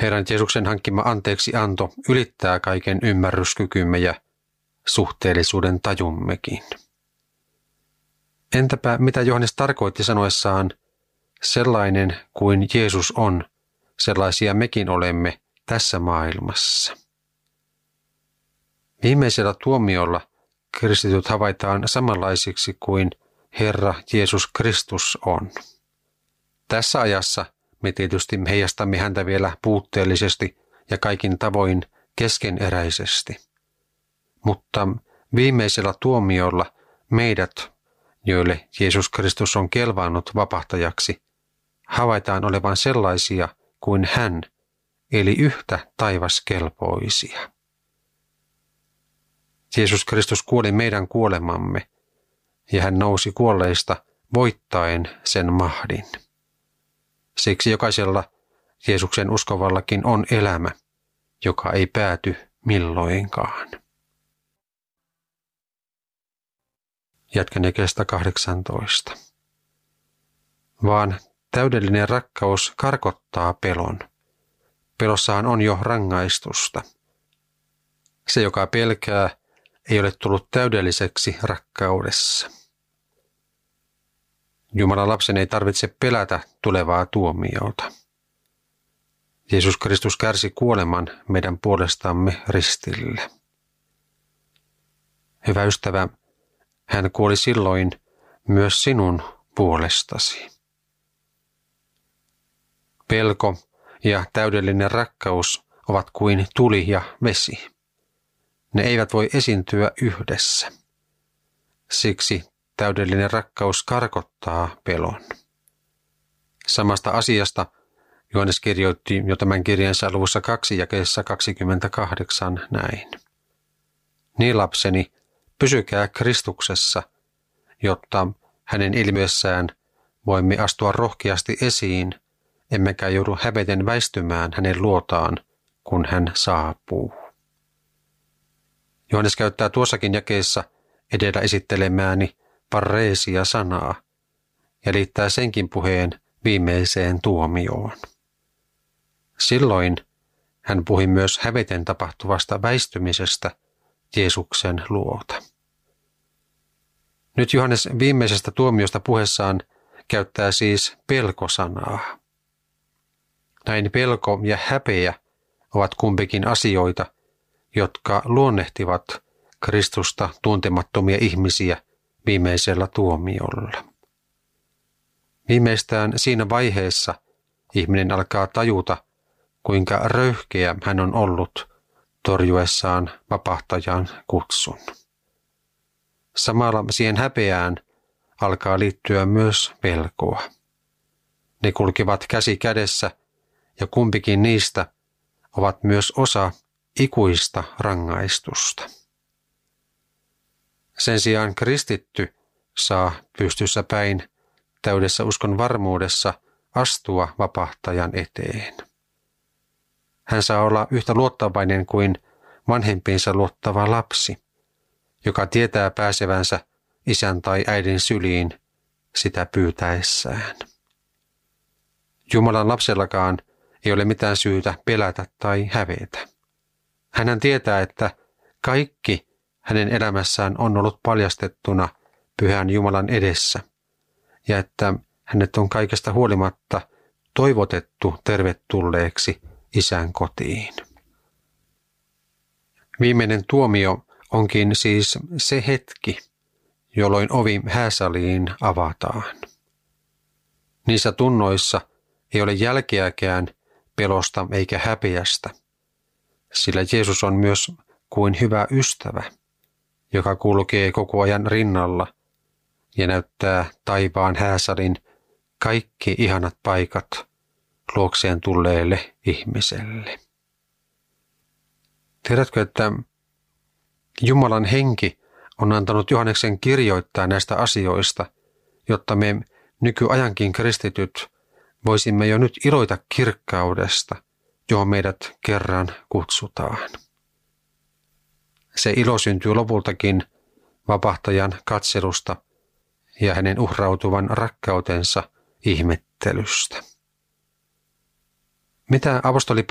Herran Jeesuksen hankkima anteeksianto ylittää kaiken ymmärryskykymme ja suhteellisuuden tajummekin. Entäpä mitä Johannes tarkoitti sanoessaan, sellainen kuin Jeesus on, sellaisia mekin olemme tässä maailmassa. Viimeisellä tuomiolla kristityt havaitaan samanlaisiksi kuin Herra Jeesus Kristus on. Tässä ajassa me tietysti heijastamme häntä vielä puutteellisesti ja kaikin tavoin keskeneräisesti. Mutta viimeisellä tuomiolla meidät, joille Jeesus Kristus on kelvannut vapahtajaksi, havaitaan olevan sellaisia kuin hän, eli yhtä taivaskelpoisia. Jeesus Kristus kuoli meidän kuolemamme, ja hän nousi kuolleista voittaen sen mahdin. Siksi jokaisella Jeesuksen uskovallakin on elämä, joka ei pääty milloinkaan. Jatkan jakeesta 18. Vaan täydellinen rakkaus karkottaa pelon. Pelossahan on jo rangaistusta. Se, joka pelkää, ei ole tullut täydelliseksi rakkaudessa. Jumalan lapsen ei tarvitse pelätä tulevaa tuomiota. Jeesus Kristus kärsi kuoleman meidän puolestamme ristillä. Hyvä ystävä, hän kuoli silloin myös sinun puolestasi. Pelko ja täydellinen rakkaus ovat kuin tuli ja vesi. Ne eivät voi esiintyä yhdessä. Siksi täydellinen rakkaus karkottaa pelon. Samasta asiasta Johannes kirjoitti jo tämän kirjansa luvussa 2 jakeessa 28 näin. Niin lapseni, pysykää Kristuksessa, jotta hänen ilmeessään voimme astua rohkeasti esiin, emmekä joudu häveten väistymään hänen luotaan, kun hän saapuu. Johannes käyttää tuossakin jakeessa edellä esittelemääni parreesia sanaa ja liittää senkin puheen viimeiseen tuomioon. Silloin hän puhui myös häveten tapahtuvasta väistymisestä Jeesuksen luota. Nyt Johannes viimeisestä tuomiosta puheessaan käyttää siis pelkosanaa. Näin pelko ja häpeä ovat kumpikin asioita, jotka luonnehtivat Kristusta tuntemattomia ihmisiä viimeisellä tuomiolla. Viimeistään siinä vaiheessa ihminen alkaa tajuta, kuinka röyhkeä hän on ollut torjuessaan vapahtajan kutsun. Samalla siihen häpeään alkaa liittyä myös pelkoa. Ne kulkevat käsi kädessä ja kumpikin niistä ovat myös osa ikuista rangaistusta. Sen sijaan kristitty saa pystyssä päin täydessä uskon varmuudessa astua vapahtajan eteen. Hän saa olla yhtä luottavainen kuin vanhempiinsa luottava lapsi, joka tietää pääsevänsä isän tai äidin syliin sitä pyytäessään. Jumalan lapsellakaan ei ole mitään syytä pelätä tai hävetä. Hän tietää, että kaikki hänen elämässään on ollut paljastettuna pyhän Jumalan edessä ja että hänet on kaikesta huolimatta toivotettu tervetulleeksi isän kotiin. Viimeinen tuomio onkin siis se hetki, jolloin ovi hääsaliin avataan. Niissä tunnoissa ei ole jälkeäkään pelosta eikä häpeästä, sillä Jeesus on myös kuin hyvä ystävä, joka kulkee koko ajan rinnalla ja näyttää taivaan hääsalin kaikki ihanat paikat luokseen tulleelle ihmiselle. Tiedätkö, että Jumalan henki on antanut Johanneksen kirjoittaa näistä asioista, jotta me nykyajankin kristityt voisimme jo nyt iloita kirkkaudesta, johon meidät kerran kutsutaan. Se ilo syntyy lopultakin vapahtajan katselusta ja hänen uhrautuvan rakkautensa ihmettelystä. Mitä apostoli